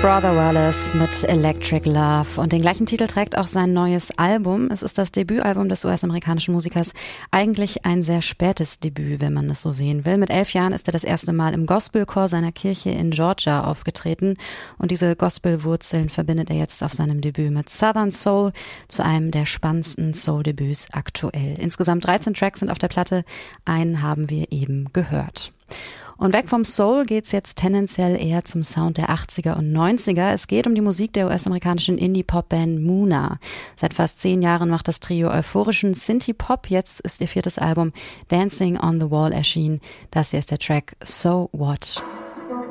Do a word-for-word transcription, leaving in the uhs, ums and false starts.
Brother Wallace mit Electric Love und den gleichen Titel trägt auch sein neues Album. Es ist das Debütalbum des U S-amerikanischen Musikers. Eigentlich ein sehr spätes Debüt, wenn man es so sehen will. Mit elf Jahren ist er das erste Mal im Gospelchor seiner Kirche in Georgia aufgetreten und diese Gospelwurzeln verbindet er jetzt auf seinem Debüt mit Southern Soul zu einem der spannendsten Soul-Debüts aktuell. Insgesamt dreizehn Tracks sind auf der Platte, einen haben wir eben gehört. Und weg vom Soul geht's jetzt tendenziell eher zum Sound der achtziger und neunziger. Es geht um die Musik der U S-amerikanischen Indie-Pop-Band Muna. Seit fast zehn Jahren macht das Trio euphorischen Synthie-Pop. Jetzt ist ihr viertes Album Dancing on the Wall erschienen. Das hier ist der Track So What.